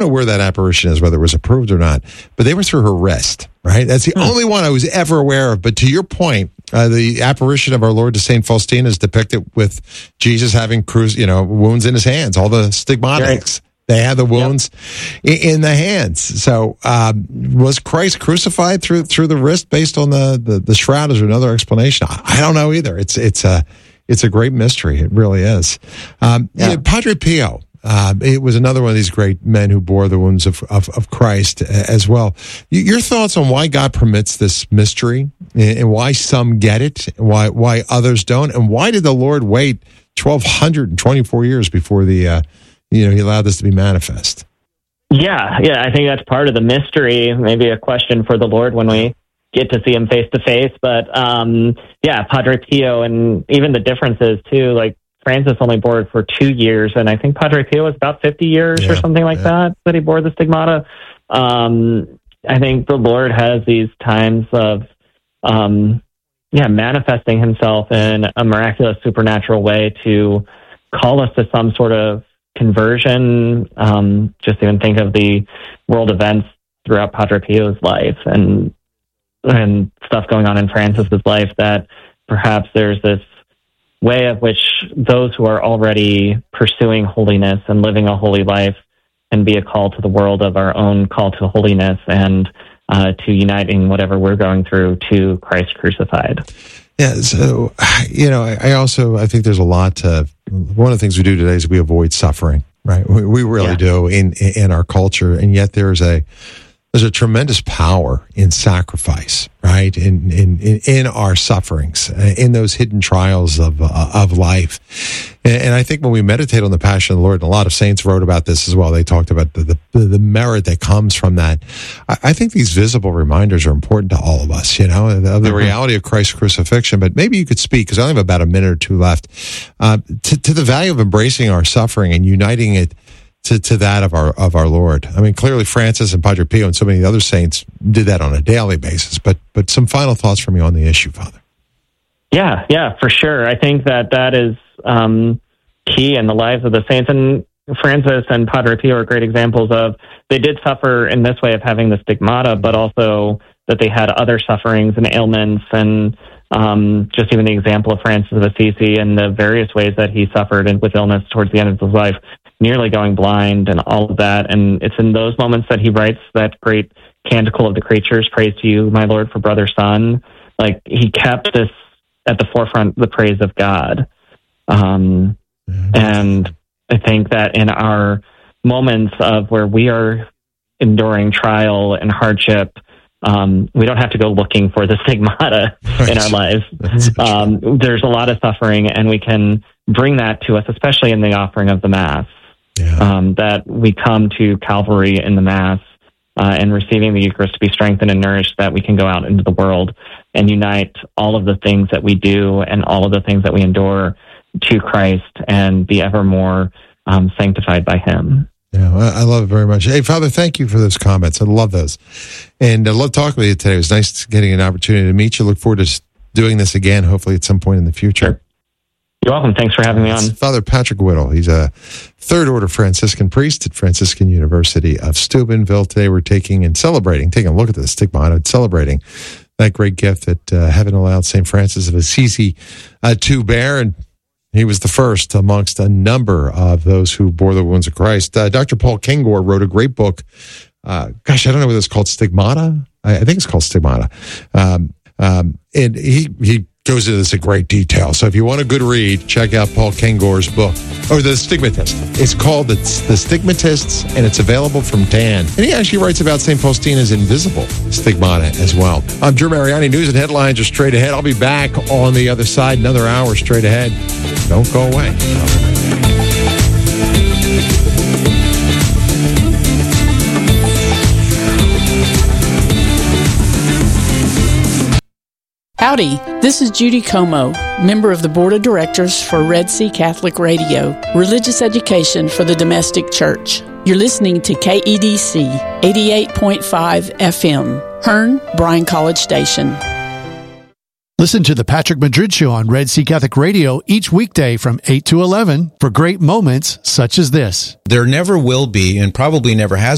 where that apparition is, whether it was approved or not, but they were through her wrist, right? That's the only one I was ever aware of. But to your point, the apparition of our Lord to St. Faustina is depicted with Jesus having wounds in his hands, all the stigmatics. Right. They had the wounds in the hands. So was Christ crucified through the wrist based on the shroud? Is there another explanation? I don't know either. It's a great mystery. It really is. Padre Pio. It was another one of these great men who bore the wounds of Christ as well. Your thoughts on why God permits this mystery and why some get it, why others don't, and why did the Lord wait 1,224 years before he allowed this to be manifest? Yeah, I think that's part of the mystery. Maybe a question for the Lord when we get to see him face to face. But Padre Pio, and even the differences too, like Francis only bore it for 2 years, and I think Padre Pio was about 50 years or something like that he bore the stigmata. I think the Lord has these times of manifesting himself in a miraculous supernatural way to call us to some sort of conversion. Just even think of the world events throughout Padre Pio's life and stuff going on in Francis's life, that perhaps there's this way of which those who are already pursuing holiness and living a holy life can be a call to the world of our own call to holiness and to uniting whatever we're going through to Christ crucified. Yeah, so, I think there's a lot one of the things we do today is we avoid suffering, right? We really do in our culture, and yet there's a tremendous power in sacrifice, right? In our sufferings, in those hidden trials of life. And I think when we meditate on the Passion of the Lord, and a lot of saints wrote about this as well, they talked about the merit that comes from that. I think these visible reminders are important to all of us, of the reality of Christ's crucifixion. But maybe you could speak, because I only have about a minute or two left, to the value of embracing our suffering and uniting it to that of our Lord. I mean, clearly Francis and Padre Pio and so many other saints did that on a daily basis. But some final thoughts from you on the issue, Father. Yeah, for sure. I think that is key in the lives of the saints. And Francis and Padre Pio are great examples of, they did suffer in this way of having the stigmata, but also that they had other sufferings and ailments, and just even the example of Francis of Assisi and the various ways that he suffered with illness towards the end of his life, nearly going blind and all of that. And it's in those moments that he writes that great Canticle of the Creatures, praise to you, my Lord, for brother Son. Like, he kept this at the forefront, the praise of God. And I think that in our moments of where we are enduring trial and hardship, we don't have to go looking for the stigmata in our lives. There's a lot of suffering, and we can bring that to us, especially in the offering of the Mass. That we come to Calvary in the Mass and receiving the Eucharist to be strengthened and nourished, that we can go out into the world and unite all of the things that we do and all of the things that we endure to Christ and be ever more sanctified by him. Yeah, I love it very much. Hey, Father, thank you for those comments. I love those. And I love talking with you today. It was nice getting an opportunity to meet you. Look forward to doing this again, hopefully at some point in the future. Sure. You're welcome. Thanks for having me on. Father Patrick Whittle. He's a Third Order Franciscan priest at Franciscan University of Steubenville. Today we're taking a look at the stigmata, celebrating that great gift that heaven allowed St. Francis of Assisi to bear. And he was the first amongst a number of those who bore the wounds of Christ. Dr. Paul Kengor wrote a great book. I don't know whether it's called Stigmata. I think it's called Stigmata. And he goes into this in great detail. So if you want a good read, check out Paul Kengor's book, or The Stigmatist. It's called The Stigmatists, and it's available from Dan. And he actually writes about St. Faustina's invisible stigmata as well. I'm Drew Mariani. News and headlines are straight ahead. I'll be back on the other side, another hour straight ahead. Don't go away. Howdy, this is Judy Como, member of the Board of Directors for Red Sea Catholic Radio, religious education for the domestic church. You're listening to KEDC 88.5 FM, Hearn, Bryan College Station. Listen to the Patrick Madrid Show on Red Sea Catholic Radio each weekday from 8 to 11 for great moments such as this. There never will be, and probably never has